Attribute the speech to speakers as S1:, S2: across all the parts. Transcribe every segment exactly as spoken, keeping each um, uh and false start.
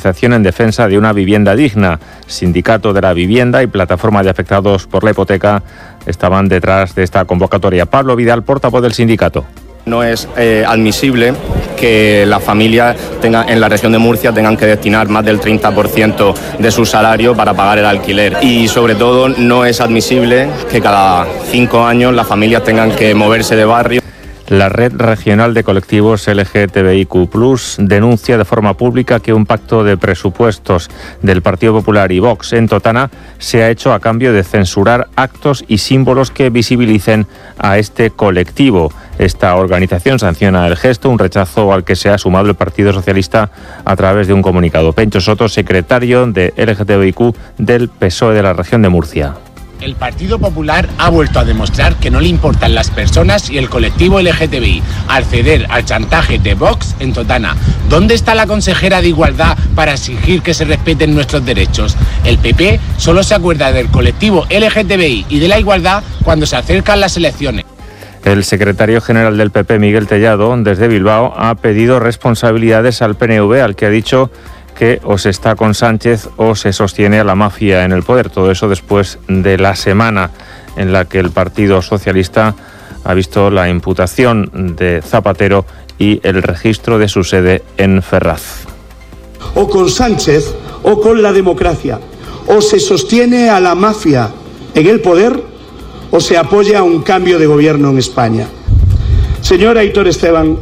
S1: movilización en defensa de una vivienda digna. Sindicato de la Vivienda y Plataforma de Afectados por la Hipoteca estaban detrás de esta convocatoria. Pablo Vidal, portavoz del sindicato.
S2: No es eh, admisible que las familias tengan, en la región de Murcia tengan que destinar más del treinta por ciento de su salario para pagar el alquiler. Y sobre todo no es admisible que cada cinco años las familias tengan que moverse de barrio.
S1: La Red Regional de Colectivos L G T B I Q plus, denuncia de forma pública que un pacto de presupuestos del Partido Popular y Vox en Totana se ha hecho a cambio de censurar actos y símbolos que visibilicen a este colectivo. Esta organización sanciona el gesto, un rechazo al que se ha sumado el Partido Socialista a través de un comunicado. Pencho Soto, secretario de L G T B I Q del P S O E de la región de Murcia.
S3: El Partido Popular ha vuelto a demostrar que no le importan las personas y el colectivo L G T B I al ceder al chantaje de Vox en Totana. ¿Dónde está la consejera de Igualdad para exigir que se respeten nuestros derechos? El P P solo se acuerda del colectivo L G T B I y de la igualdad cuando se acercan las elecciones.
S1: El secretario general del P P, Miguel Tellado, desde Bilbao, ha pedido responsabilidades al P N V, al que ha dicho que o se está con Sánchez o se sostiene a la mafia en el poder. Todo eso después de la semana en la que el Partido Socialista ha visto la imputación de Zapatero y el registro de su sede en Ferraz.
S4: O con Sánchez o con la democracia. O se sostiene a la mafia en el poder o se apoya a un cambio de gobierno en España. Señor Aitor Esteban,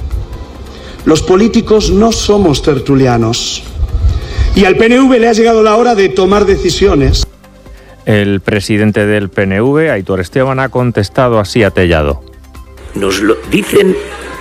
S4: los políticos no somos tertulianos y al P N V le ha llegado la hora de tomar decisiones.
S1: El presidente del P N V, Aitor Esteban, ha contestado así a Tellado.
S5: Nos lo dicen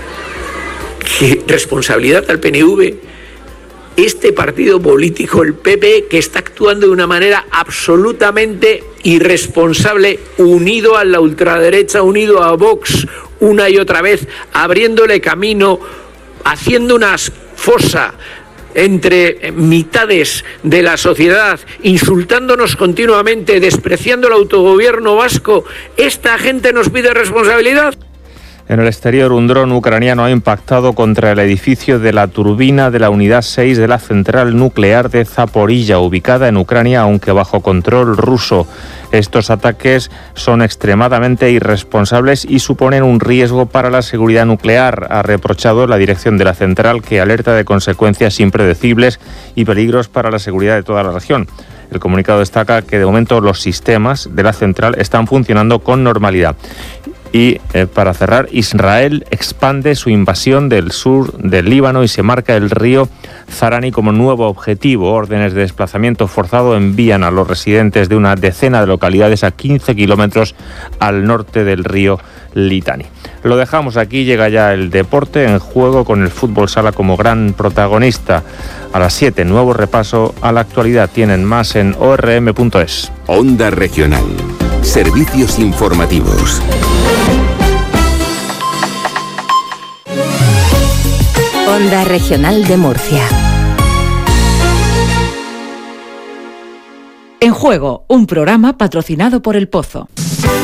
S5: que responsabilidad al P N V, este partido político, el P P, que está actuando de una manera absolutamente irresponsable, unido a la ultraderecha, unido a Vox una y otra vez, abriéndole camino, haciendo una fosa entre mitades de la sociedad, insultándonos continuamente, despreciando el autogobierno vasco. ¿Esta gente nos pide responsabilidad?
S1: En el exterior, un dron ucraniano ha impactado contra el edificio de la turbina de la unidad seis de la central nuclear de Zaporilla, ubicada en Ucrania, aunque bajo control ruso. Estos ataques son extremadamente irresponsables y suponen un riesgo para la seguridad nuclear, ha reprochado la dirección de la central, que alerta de consecuencias impredecibles y peligros para la seguridad de toda la región. El comunicado destaca que de momento los sistemas de la central están funcionando con normalidad. Y eh, para cerrar, Israel expande su invasión del sur del Líbano y se marca el río Zarani como nuevo objetivo. Órdenes de desplazamiento forzado envían a los residentes de una decena de localidades a quince kilómetros al norte del río Litani. Lo dejamos aquí, llega ya el deporte en juego con el fútbol sala como gran protagonista. A las siete, nuevo repaso a la actualidad. Tienen más en o erre eme punto es.
S6: Onda Regional. Servicios informativos.
S7: Onda Regional de Murcia.
S8: En juego, un programa patrocinado por El Pozo.